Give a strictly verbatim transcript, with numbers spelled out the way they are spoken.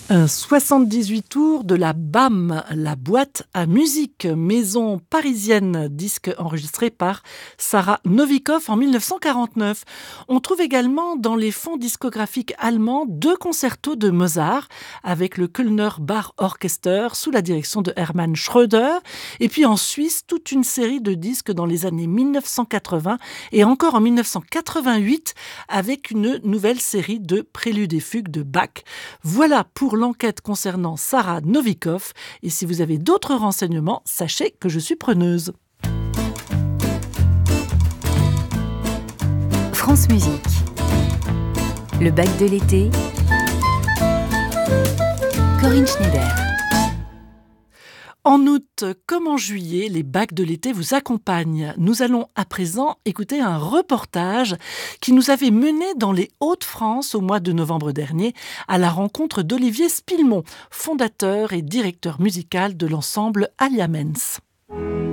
Un soixante-dix-huit tours de la B A M, la boîte à musique, maison parisienne, disque enregistré par Sarah Novikov en mille neuf cent quarante-neuf. On trouve également dans les fonds discographiques allemands deux concertos de Mozart avec le Kölner Bar Orchester sous la direction de Hermann Schröder, et puis en Suisse toute une série de disques dans les années mille neuf cent quatre-vingts et encore en mille neuf cent quatre-vingt-huit avec une nouvelle série de préludes et fugues de Bach. Voilà pour l'enquête concernant Sarah Novikov. Et si vous avez d'autres renseignements, sachez que je suis preneuse. France Musique. Le bac de l'été. Corinne Schneider. En août comme en juillet, les bacs de l'été vous accompagnent. Nous allons à présent écouter un reportage qui nous avait mené dans les Hauts-de-France au mois de novembre dernier à la rencontre d'Olivier Spillemont, fondateur et directeur musical de l'ensemble Aliamens.